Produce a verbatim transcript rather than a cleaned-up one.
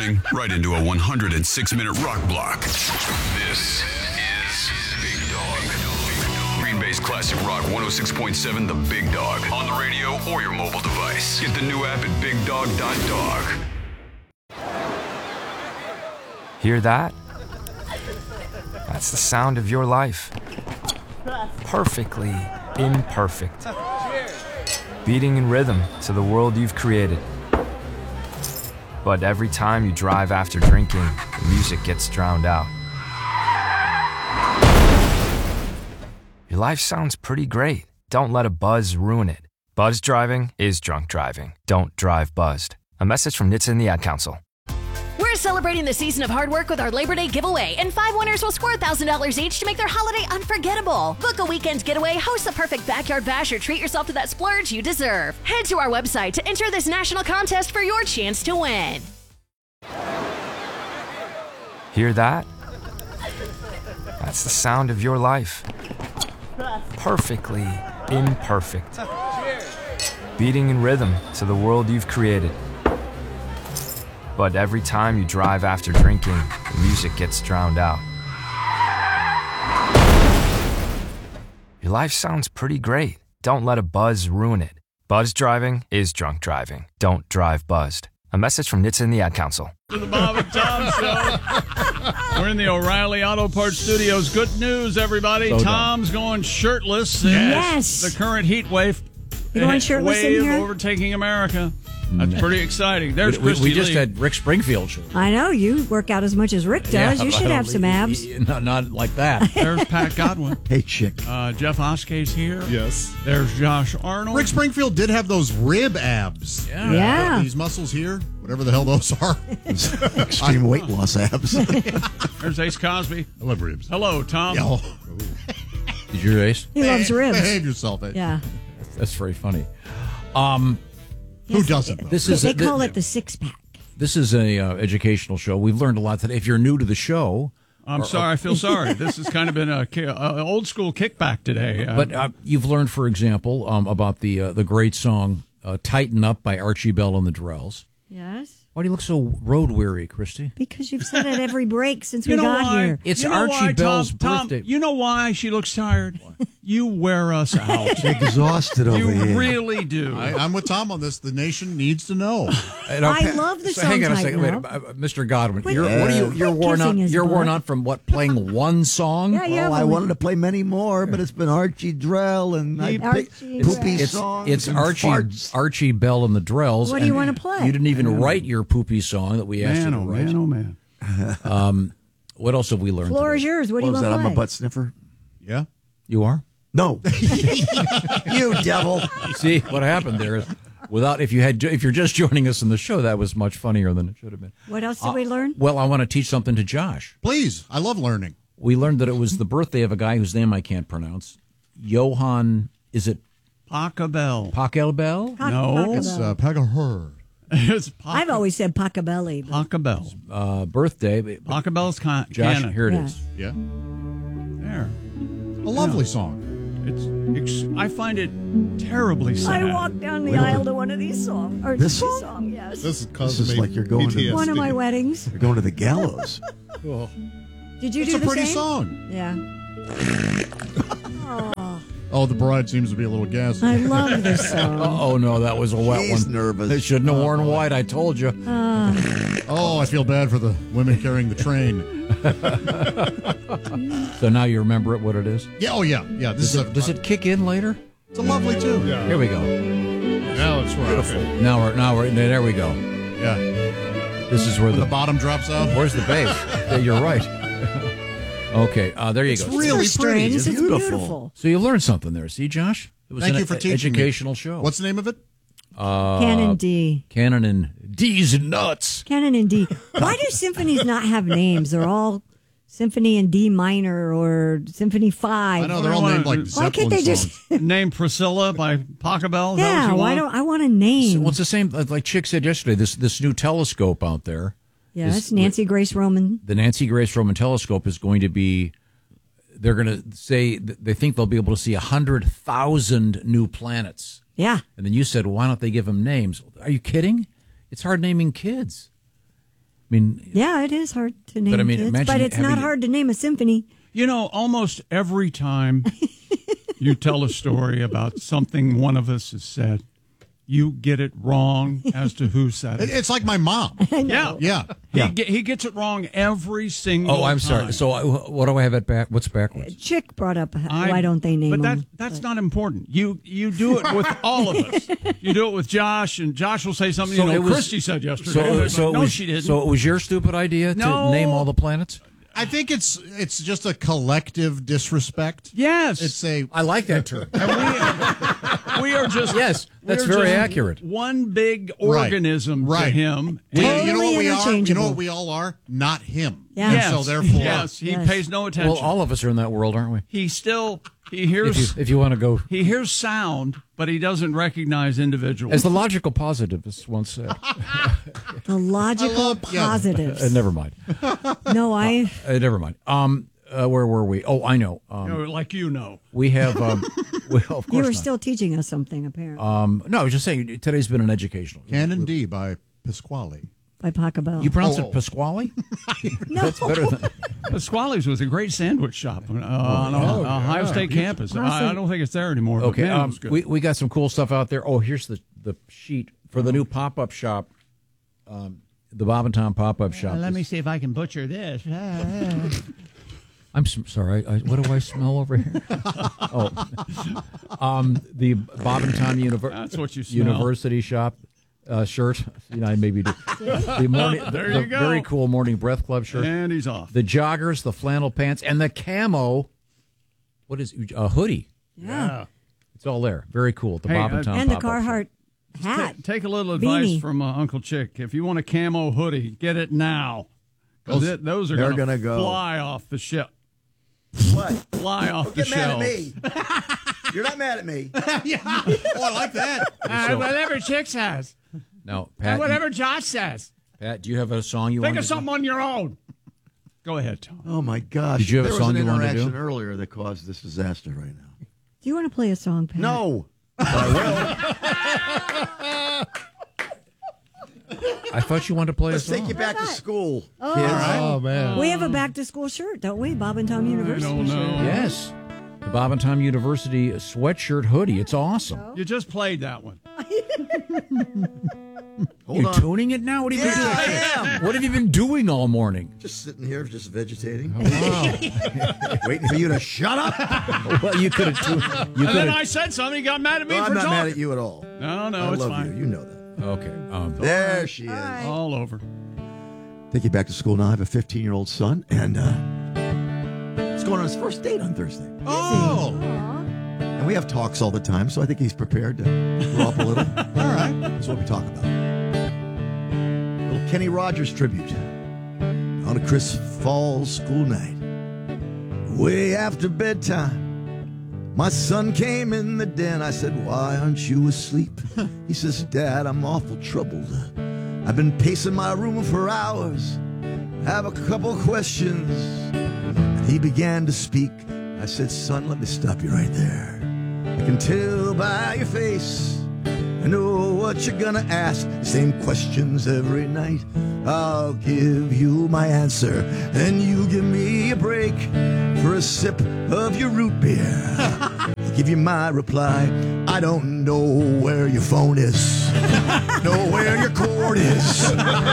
morning right into a one hundred six minute rock block. This is Big Dog. Green Bay's classic rock one oh six point seven, The Big Dog. On the radio or your mobile device. Get the new app at big dog dot dog. Hear that? That's the sound of your life. Perfectly imperfect. Beating in rhythm to the world you've created. But every time you drive after drinking, the music gets drowned out. Your life sounds pretty great. Don't let a buzz ruin it. Buzz driving is drunk driving. Don't drive buzzed. A message from N H T S A and the Ad Council. We're celebrating the season of hard work with our Labor Day giveaway, and five winners will score one thousand dollars each to make their holiday unforgettable. Book a weekend getaway, host the perfect backyard bash, or treat yourself to that splurge you deserve. Head to our website to enter this national contest for your chance to win. Hear that? That's the sound of your life. Perfectly imperfect. Beating in rhythm to the world you've created. But every time you drive after drinking, the music gets drowned out. Your life sounds pretty great. Don't let a buzz ruin it. Buzz driving is drunk driving. Don't drive buzzed. A message from N H T S A and the Ad Council. To the Bob and Tom Show. We're in the O'Reilly Auto Parts Studios. Good news, everybody. So Tom's done. going shirtless. Yes. The current heat wave. You going shirtless in wave here? overtaking America. That's pretty exciting. There's we, we, Christy we just Lee. had Rick Springfield show. I know. You work out as much as Rick does. Yeah, you should I have don't- some abs. Not, not like that. There's Pat Godwin. Hey, chick. Uh, Jeff Oskey's here. Yes. There's Josh Arnold. Rick Springfield did have those rib abs. Yeah. Yeah. These muscles here, whatever the hell those are. Extreme weight loss abs. There's Ace Cosby. I love ribs. Hello, Tom. Yeah, oh. Did you Ace? He loves ribs. Behave yourself, eh? Yeah. That's very funny. Um, Who Yes, doesn't? it- though? this is They a, call thi- it the six pack. This is a uh, educational show. We've learned a lot today. If you're new to the show, I'm or- sorry. I feel sorry. This has kind of been a, ki- a old school kickback today. Uh, but uh, you've learned, for example, um, about the uh, the great song uh, "Tighten Up" by Archie Bell and the Drells. Yes. Why do you look so road weary, Christy? Because you've said it every break since you we know got why? here. It's You know Archie why, Bell's Tom, Tom, birthday. You know why she looks tired? You wear us out. Exhausted over You here. really do. I, I'm with Tom on this. The nation needs to know. And, uh, I Pa- love the so song Hang on a Tighten second, wait, Up. uh, Mister Godwin. Quit- You're, what are you? Quit You're worn kissing out. his You're worn butt. out from what? Playing one song? Yeah, yeah. Oh, I but we- wanted to play many more, but it's been Archie Drell and I Archie picked Drell. poopy It's songs. it's and Archie farts. Archie Bell and the Drells. What do you and wanna play? You didn't even write your poopy song that we asked man, you oh to write. man, oh man. What else have we learned? Floor is today? yours. What do What you was want that? to I'm a play? butt sniffer. Yeah? You are. No. You devil. See what happened there is without if you had if you're just joining us in the show, that was much funnier than it should have been. What else did we learn? Well, I want to teach something to Josh. Please. I love learning. We learned that it was the birthday of a guy whose name I can't pronounce. Johann, is it Pachelbel. Pachelbel? Pac- No. Pachelbel. It's uh, Pagahur. It's I've always said Pachelbel. but- Pachelbel. Uh, birthday. Pachelbel's con- Josh, canon. here it Yeah. is. Yeah? There. A lovely song. It's. Ex- I find it terribly sad. I walked down the aisle to one of these songs. Or This this song? song, yes. This is, This is like you're going to- P T S D. One of my weddings. You're going to the gallows. Did you It's do a the pretty same? song. Yeah. Oh, the bride seems to be a little gassy. I love this song. Oh no, that was a wet He's one. nervous. They shouldn't have worn white. I told you. Oh, I feel bad for the women carrying the train. So now you remember it, what it is. Yeah, oh yeah, yeah. This Does is it, a, does it kick in later? It's a lovely tune. Yeah. Here we go. Now it's beautiful. Now we're now we're there. We go. Yeah. This is where When the, the bottom drops out. where's the bass? Yeah, you're right. Okay, uh, there you It's go. really For pretty. strings, it's beautiful. beautiful. So you learned something there. See, Josh? It was Thank an you for e- teaching me. educational show. What's the name of it? uh, Canon D. Canon and D's nuts. Canon and D. Why do symphonies not have names? They're all Symphony in D minor or Symphony five. I know they're all named like Zeppelin Why can't they just songs. Name Priscilla by Pachelbel. Yeah, why don't I want a name? So, well, it's the same. Like Chick said yesterday. This this new telescope out there. Yeah, is- that's Nancy Grace Roman. The Nancy Grace Roman telescope is going to be. They're going to say that they think they'll be able to see a hundred thousand new planets. Yeah. And then you said, well, why don't they give them names? Are you kidding? It's hard naming kids. mean, Yeah, it is hard to name But, I mean, kids, imagine but it's having not a- hard to name a symphony. You know, almost every time you tell a story about something one of us has said, you get it wrong as to who said It- it. It's like my mom. Yeah. Yeah. He, Yeah. ge- he gets it wrong every single oh, I'm time. sorry. So, I, what do I have at back? What's backwards? Chick brought up, I- why don't they name But that, them? that's not important. You you do it with all of us. You do it with Josh, and Josh will say something, you know, it was- Christy said yesterday. So, It's so like, it no, was, she didn't. So it was your stupid idea No. to name all the planets? I think it's it's just a collective disrespect. yes. It's a I like that term. And we, we are just Yes, that's we're very just accurate. One big Right. organism Right. to him. We- And- you know what we are? You know interchangeable. what we all are? Not him. Yeah. yes, So therefore, yes, he Yes. pays no attention. Well, all of us are in that world, aren't we? he still he If hears you, if you want to go, he hears sound, but he doesn't recognize individuals. as the logical positivist once said. The logical love- yeah. positives. Uh, never mind. No, I. Uh, never mind. Um, uh, where were we? Oh, I know. Um, You know, like you know. we have. Um, we, of course You were not. still teaching us something, apparently, Um, no, I was just saying. Today's been an educational. Canon D by Pasquale. by Pachelbel. You pronounce Oh. it Pasquale? no. That's better than. Pasquale's was a great sandwich shop uh, on Oh, a Ohio State campus. I, I don't think it's there anymore. but Okay, man, it um, was good. we we got some cool stuff out there. Oh, here's the the sheet for the new pop up shop. Um, the Bob and Tom pop up shop. Let is- me see if I can butcher this. I'm s- sorry. I, what do I smell over here? oh, um, the Bob and Tom Univer- That's what you smell. University shop uh, shirt. You know, I maybe do. the morning. There the, you go. Very cool morning breath club shirt. And he's off. The joggers, the flannel pants, and the camo. What is it? A hoodie? Yeah. It's all there. Very cool. The Hey, Bob and uh, Tom And the pop-up shop. Carhartt hat. Ta- take a little advice Beanie. from uh, Uncle Chick. If you want a camo hoodie, get it now. 'Cause Those- it- those are they're gonna gonna go. fly off the ship. What? Fly off Don't the get mad at shelves. me. You're not mad at me. Oh, I like that. So- whatever Chick says. Now, Pat, whatever Josh says. Pat, do you have a song you Think want of something on your own. Go ahead, Tom. Oh my gosh! Did you have a there song was an you wanted to do? interaction earlier that caused this disaster right now. Do you want to play a song, Pat? No. I thought you wanted to play Let's a song. take you back to school, kids. Oh man. We have a back to school shirt, don't we? Bob and Tom University. I don't know. Yes. The Bob and Tom University sweatshirt hoodie. It's awesome. You just played that one. Hold You're on. tuning it now? What have you Yeah, been doing? I am. What have you been doing all morning? Just sitting here, just vegetating, Wow. waiting for you to shut up. well, you could have. Tu- you And could then I have. said something. He got mad at me No, for I'm not talking. mad at you at all. No, no, I it's love fine. you. You know that. Okay. Um, There she is. All over. Take you back to school now. I have a fifteen-year-old son, and uh, he's going on his first date on Thursday. Oh. And we have talks all the time, so I think he's prepared to grow up a little. All right. That's what we talk about. Little Kenny Rogers tribute on a crisp fall school night. Way after bedtime, my son came in the den. I said, "Why aren't you asleep?" He says, "Dad, I'm awful troubled. I've been pacing my room for hours. I have a couple questions." And he began to speak. I said, "Son, let me stop you right there. I can tell by your face. I know what you're gonna ask. The same questions every night. I'll give you my answer, and you give me a break for a sip of your root beer. I'll give you my reply. I don't know where your phone is, know where your cord is.